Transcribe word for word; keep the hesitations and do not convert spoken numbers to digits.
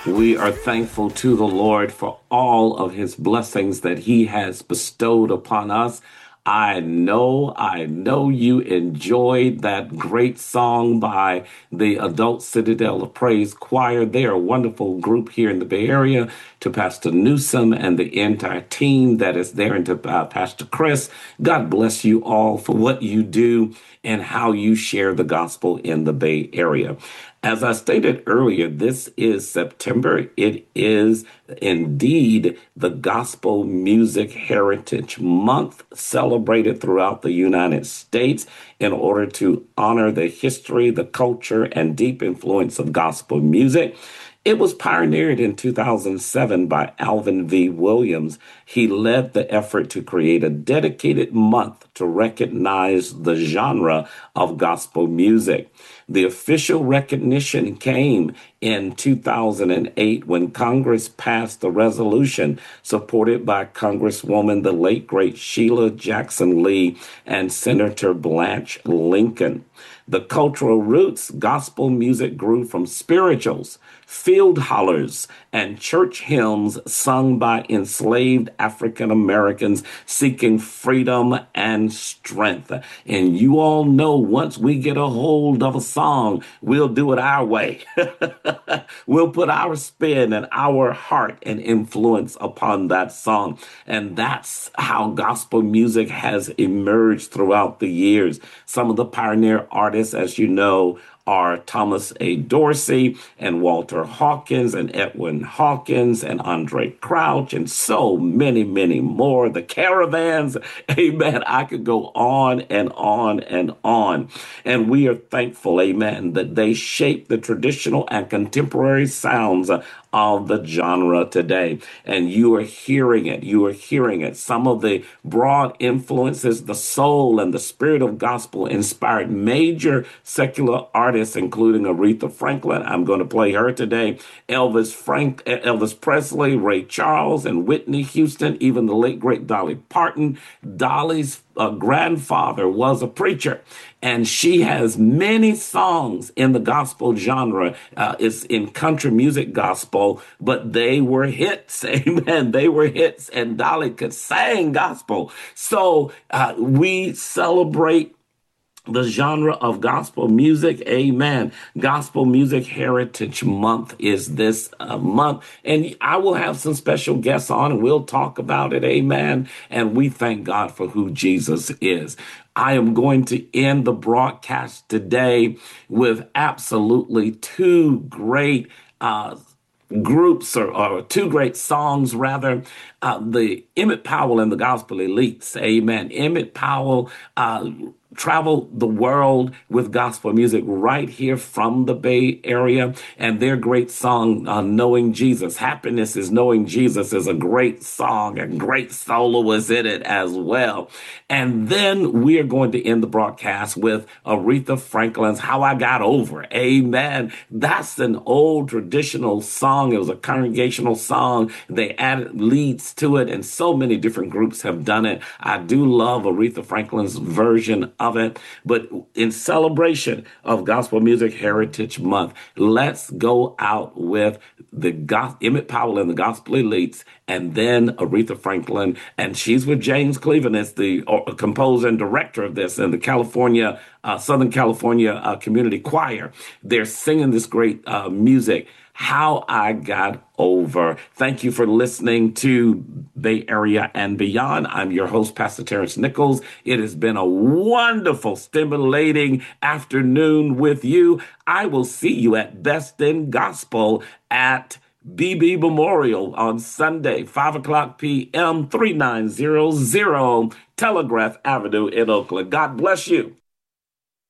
We are thankful to the Lord for all of his blessings that he has bestowed upon us. I know, I know you enjoyed that great song by the Adult Citadel of Praise Choir. They are a wonderful group here in the Bay Area. To Pastor Newsom and the entire team that is there, and to uh, Pastor Chris, God bless you all for what you do and how you share the gospel in the Bay Area. As I stated earlier, this is September. It is indeed the Gospel Music Heritage Month, celebrated throughout the United States in order to honor the history, the culture, and deep influence of gospel music. It was pioneered in two thousand seven by Alvin V. Williams. He led the effort to create a dedicated month to recognize the genre of gospel music. The official recognition came in two thousand eight when Congress passed a resolution supported by Congresswoman, the late great Sheila Jackson Lee, and Senator Blanche Lincoln. The cultural roots, gospel music grew from spirituals, field hollers, and church hymns sung by enslaved African Americans seeking freedom and strength. And you all know once we get a hold of a song, we'll do it our way. We'll put our spin and our heart and influence upon that song. And that's how gospel music has emerged throughout the years. Some of the pioneer artists, as you know, are Thomas A. Dorsey and Walter Hawkins and Edwin Hawkins and Andre Crouch and so many, many more. The Caravans, amen. I could go on and on and on. And we are thankful, amen, that they shape the traditional and contemporary sounds of the genre today. And you are hearing it. You are hearing it. Some of the broad influences, the soul and the spirit of gospel inspired major secular artists, including Aretha Franklin. I'm going to play her today. Elvis Frank, Elvis Presley, Ray Charles, and Whitney Houston, even the late great Dolly Parton. Dolly's uh, grandfather was a preacher, and she has many songs in the gospel genre. Uh, it's in country music gospel, but they were hits. Amen. They were hits, and Dolly could sing gospel. So uh, we celebrate the genre of gospel music. Amen. Gospel Music Heritage Month is this uh, month. And I will have some special guests on and we'll talk about it. Amen. And we thank God for who Jesus is. I am going to end the broadcast today with absolutely two great uh groups or, or two great songs, rather. Uh, the Emmett Powell and the Gospel Elites. Amen. Emmett Powell uh, traveled the world with gospel music right here from the Bay Area. And their great song, uh, Knowing Jesus. Happiness is Knowing Jesus is a great song, and great solo is in it as well. And then we are going to end the broadcast with Aretha Franklin's How I Got Over. Amen. That's an old traditional song. It was a congregational song. They added leads to it, and so many different groups have done it. I do love Aretha Franklin's version of it. But in celebration of Gospel Music Heritage Month, let's go out with the Go- Emmett Powell and the Gospel Elites, and then Aretha Franklin. And she's with James Cleveland as the uh, composer and director of this, and the California, uh, Southern California uh, Community Choir. They're singing this great uh, music, How I Got Over. Thank you for listening to Bay Area and Beyond. I'm your host, Pastor Terrence Nichols. It has been a wonderful, stimulating afternoon with you. I will see you at Best in Gospel at B B Memorial on Sunday, five o'clock p.m., thirty-nine hundred Telegraph Avenue in Oakland. God bless you.